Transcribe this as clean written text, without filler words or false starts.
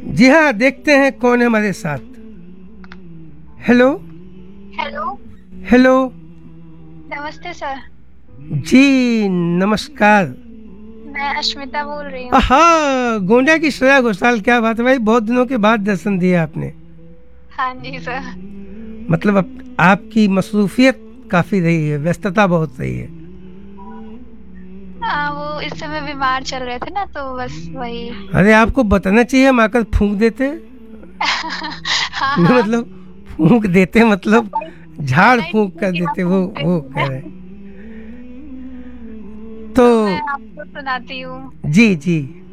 जी हाँ, देखते हैं कौन है हमारे साथ। हेलो। हेलो। हेलो। नमस्ते सर। जी नमस्कार। मैं अश्मिता बोल रही हूँ। आहा, गोंडा की श्रेया घोषाल, क्या बात है भाई, बहुत दिनों के बाद दर्शन दिया आपने। हाँ जी सर। मतलब अब आपकी मसरूफियत काफ़ी रही है, व्यस्तता बहुत रही है। हाँ, वो इस समय बीमार चल रहे थे ना, तो बस वही। अरे आपको बताना चाहिए, हम आकर फूंक देते। हाँ नहीं हाँ। मतलब फूंक देते मतलब पता ही झाड़ पता ही नहीं फूंक था कर कि आप देते, घूमते वो भी कह हैं। रहे तो। तो मैं आपको सुनाती हूँ। जी जी।